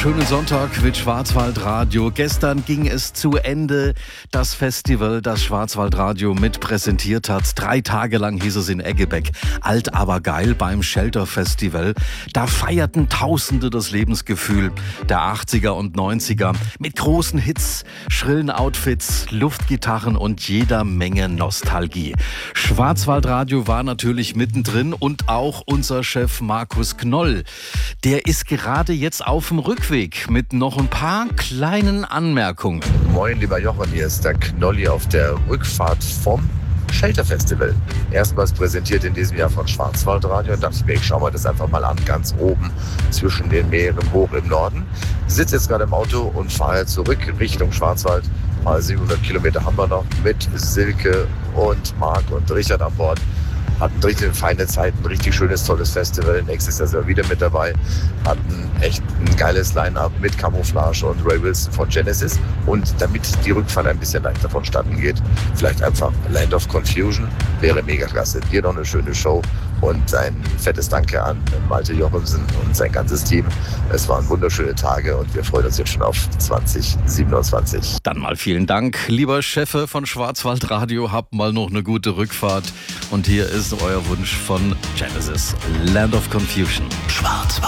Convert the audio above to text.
schönen Sonntag mit Schwarzwaldradio. Gestern ging es zu Ende, das Festival, das Schwarzwaldradio mit präsentiert hat. 3 Tage lang hieß es in Eggebeck. Alt aber geil beim Shelter Festival. Da feierten Tausende das Lebensgefühl der 80er und 90er mit großen Hits, schrillen Outfits, Luftgitarren und jeder Menge Nostalgie. Schwarzwaldradio war natürlich mittendrin und auch unser Chef Markus Knoll. Der ist gerade jetzt auf dem Rückweg mit noch ein paar kleinen Anmerkungen. Moin, lieber Jochen, hier ist der Knolli auf der Rückfahrt vom Shelter Festival. Erstmals präsentiert in diesem Jahr von Schwarzwaldradio. Und dachte ich mir, ich schaue mir das einfach mal an, ganz oben zwischen den Meeren hoch im Norden. Sitze jetzt gerade im Auto und fahre zurück Richtung Schwarzwald. Mal 700 Kilometer haben wir noch mit Silke und Marc und Richard an Bord. Hatten richtig feine Zeiten, ein richtig schönes, tolles Festival. Nächstes Jahr sind wir wieder mit dabei. Hatten echt ein geiles Line-Up mit Camouflage und Ray Wilson von Genesis. Und damit die Rückfahrt ein bisschen leichter vonstatten geht, vielleicht einfach Land of Confusion, wäre mega klasse. Dir noch eine schöne Show und ein fettes Danke an Malte Jochumsen und sein ganzes Team. Es waren wunderschöne Tage und wir freuen uns jetzt schon auf 2027. Dann mal vielen Dank, lieber Chefe von Schwarzwaldradio. Habt mal noch eine gute Rückfahrt. Und hier ist euer Wunsch von Genesis, Land of Confusion. Schwarzwald.